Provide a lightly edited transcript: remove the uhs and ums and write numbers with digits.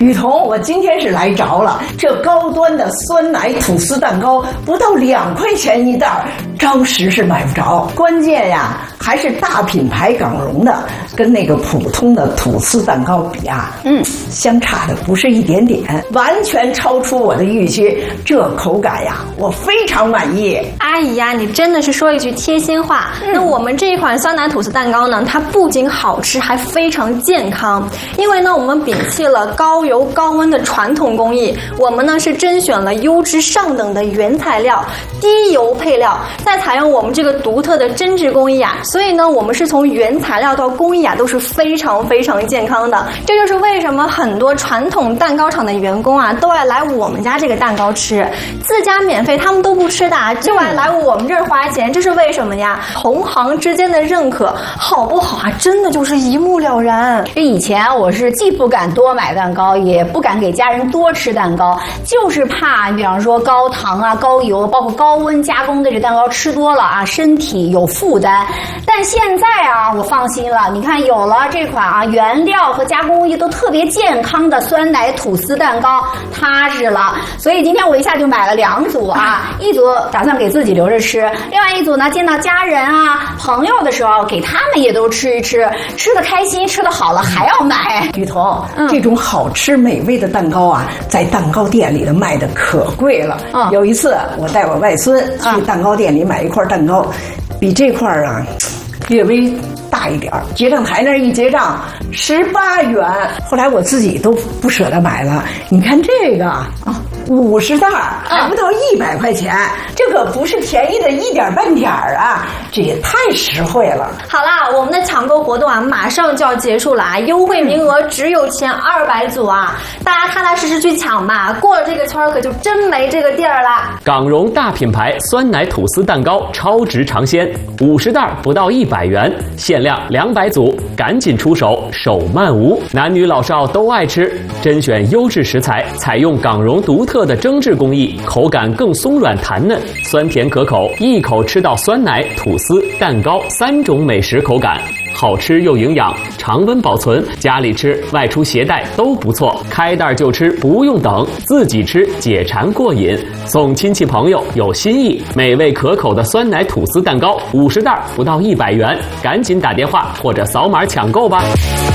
雨桐，我今天是来着了，这高端的酸奶吐司蛋糕不到2块钱一袋，着实是买不着。关键呀，还是大品牌港荣的，跟那个普通的吐司蛋糕比啊，相差的不是一点点，完全超出我的预期。这口感呀，我非常满意。 阿姨呀，你真的是说一句贴心话。那我们这一款酸奶吐司蛋糕呢，它不仅好吃，还非常健康。因为呢，我们摒弃了高油高温的传统工艺，我们呢是甄选了优质上等的原材料，低油配料，再采用我们这个独特的针织工艺啊，所以呢，我们是从原材料到工艺啊都是非常非常健康的。这就是为什么很多传统蛋糕厂的员工啊都爱来我们家这个蛋糕吃，自家免费他们都不吃的，就爱来我们这儿花钱，这是为什么呀？同行之间的认可，好不好啊？真的就是一目了然。 以前我是既不敢多买蛋糕，也不敢给家人多吃蛋糕，就是怕你比方说高糖啊、高油，包括高温加工的这蛋糕吃多了啊，身体有负担。但现在啊，我放心了，你看有了这款啊原料和加工工艺都特别健康的酸奶吐司蛋糕，踏实了。所以今天我一下就买了2组啊，一组打算给自己留着吃，另外一组呢见到家人啊、朋友的时候给他们也都吃一吃，吃得开心，吃得好了还要买。 雨桐，这种好吃美味的蛋糕啊，在蛋糕店里的卖的可贵了。有一次我带我外孙去蛋糕店里买一块蛋糕，比这块啊略微大一点，结账台那儿一结账18元，后来我自己都不舍得买了。你看这个啊，50袋还不到100块钱，这可不是便宜的一点半点啊，这也太实惠了。 好啦，我们的抢购活动啊，马上就要结束了啊，优惠名额只有前200组啊，大家踏踏实实去抢吧，过了这个圈可就真没这个地儿啦。 港荣大品牌酸奶吐司蛋糕超值尝鲜，50袋不到100元，限量200组，赶紧出手，手慢无。男女老少都爱吃，甄选优质食材，采用港荣独特的蒸制工艺，口感更松软弹嫩，酸甜可口，一口吃到酸奶、吐司、蛋糕3种美食口感，好吃又营养，常温保存，家里吃、外出携带都不错。开袋就吃，不用等，自己吃解馋过瘾，送亲戚朋友有新意。美味可口的酸奶吐司蛋糕，50袋不到100元，赶紧打电话或者扫码抢购吧。